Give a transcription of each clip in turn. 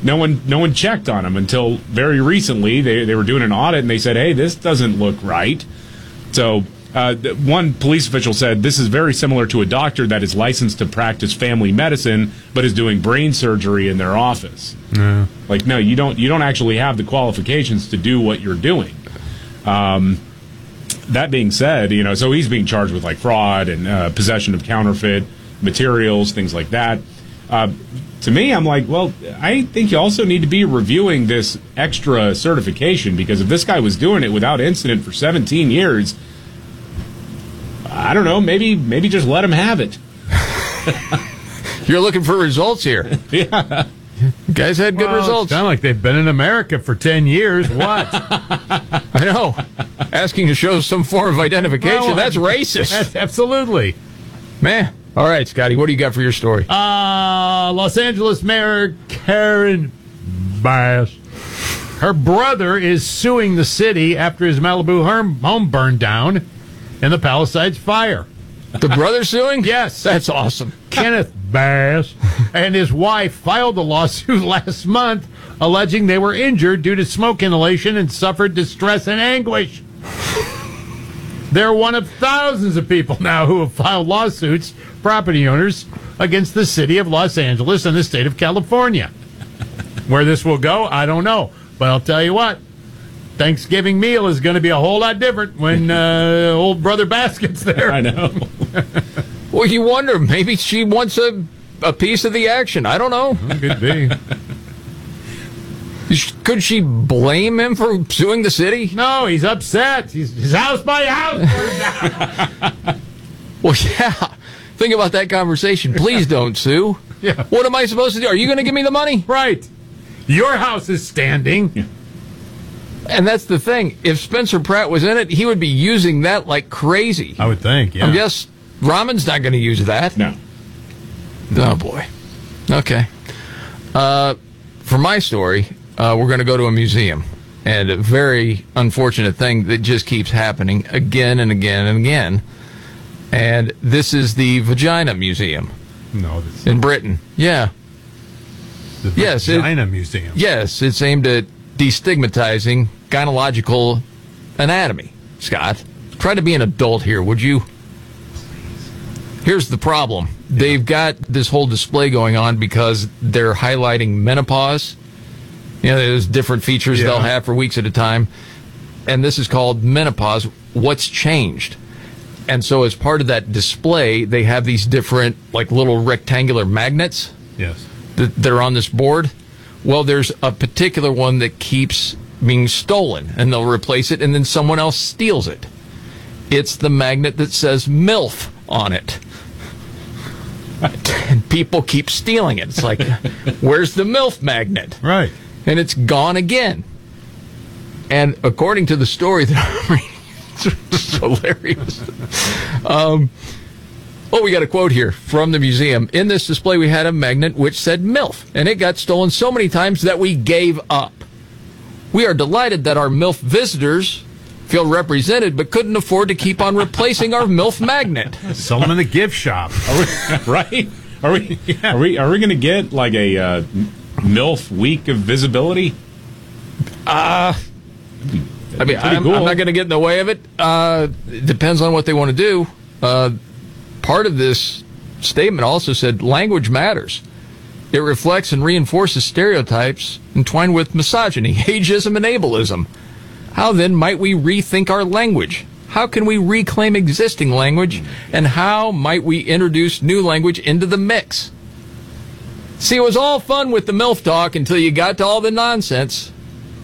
no one checked on him until very recently. They were doing an audit and they said, hey, this doesn't look right. So one police official said this is very similar to a doctor that is licensed to practice family medicine but is doing brain surgery in their office. Yeah. Like, no, you don't actually have the qualifications to do what you're doing. That being said, so he's being charged with like fraud and possession of counterfeit materials, things like that. To me, I'm like, well, I think you also need to be reviewing this extra certification, because if this guy was doing it without incident for 17 years, I don't know, maybe just let him have it. You're looking for results here. Yeah. Guys had good results. It's not like they've been in America for 10 years. What? I know. Asking to show some form of identification, that's racist. Absolutely. Man. All right, Scotty, what do you got for your story? Los Angeles Mayor Karen Bass. Her brother is suing the city after his Malibu home burned down in the Palisades fire. The brother suing? Yes. That's awesome. Kenneth Bass and his wife filed a lawsuit last month alleging they were injured due to smoke inhalation and suffered distress and anguish. They're one of thousands of people now who have filed lawsuits, property owners, against the city of Los Angeles and the state of California. Where this will go, I don't know. But I'll tell you what, Thanksgiving meal is going to be a whole lot different when old brother Bass gets there. I know. Well, you wonder, maybe she wants a piece of the action. I don't know. Could be. Could she blame him for suing the city? No, he's upset. His house by house burned down. Well, yeah. Think about that conversation. Please don't sue. Yeah. What am I supposed to do? Are you going to give me the money? Right. Your house is standing. Yeah. And that's the thing. If Spencer Pratt was in it, he would be using that like crazy. I would think, yeah. I guess Ramon's not going to use that. No. Oh, boy. Okay. For my story, we're going to go to a museum. And a very unfortunate thing that just keeps happening again and again and again. And this is the Vagina Museum. No, in Britain. Yeah. The Vagina Museum. Yes, it's aimed at destigmatizing gynecological anatomy. Scott, try to be an adult here, would you? Here's the problem. Yeah. They've got this whole display going on because they're highlighting menopause. There's different features they'll have for weeks at a time. And this is called Menopause, What's Changed. And so as part of that display, they have these different, like, little rectangular magnets. Yes. That are on this board. Well, there's a particular one that keeps being stolen, and they'll replace it, and then someone else steals it. It's the magnet that says MILF on it. And people keep stealing it. It's like, where's the MILF magnet? Right. And it's gone again. And according to the story that I'm reading, it's hilarious. We got a quote here from the museum. In this display, we had a magnet which said MILF, and it got stolen so many times that we gave up. We are delighted that our MILF visitors feel represented, but couldn't afford to keep on replacing our MILF magnet. Sell them in the gift shop. Right? Are we going to get like a MILF week of visibility? I'm not going to get in the way of it. It depends on what they want to do. Part of this statement also said language matters. It reflects and reinforces stereotypes entwined with misogyny, ageism, and ableism. How then might we rethink our language? How can we reclaim existing language? And how might we introduce new language into the mix? See, it was all fun with the MILF talk until you got to all the nonsense.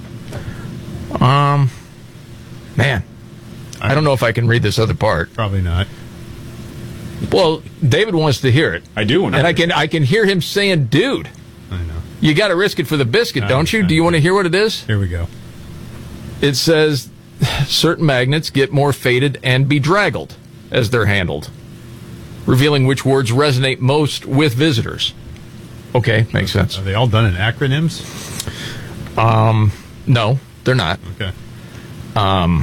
Man, I don't know if I can read this other part. Probably not. Well, David wants to hear it. I do want to. And I can hear him saying, dude. I know. You got to risk it for the biscuit, don't you? Do you want to hear what it is? Here we go. It says certain magnets get more faded and bedraggled as they're handled, revealing which words resonate most with visitors. Okay, makes sense. Are they all done in acronyms? No, they're not. Okay. I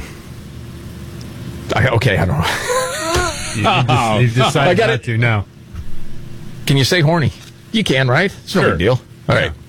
don't know. You've decided not to now. Can you say horny? You can, right? It's no big deal. All right.